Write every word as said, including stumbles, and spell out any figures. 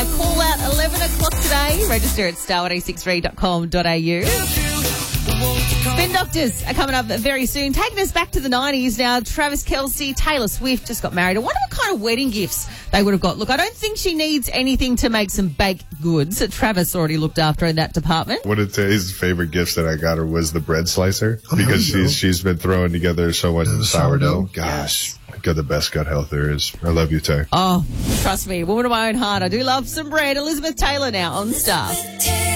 my call out eleven o'clock today. Register at star one oh six three dot com dot a u. Spin Doctors are coming up very soon, taking us back to the nineties now. Travis Kelce, Taylor Swift just got married. I wonder what kind of wedding gifts they would have got. Look, I don't think she needs anything to make some baked goods. Travis already looked after her in that department. One of today's favorite gifts that I got her was the bread slicer because she's she's been throwing together so much sourdough. Gosh, got the best gut health there is. I love you, Tay. Oh, trust me, woman of my own heart. I do love some bread. Elizabeth Taylor now on Star.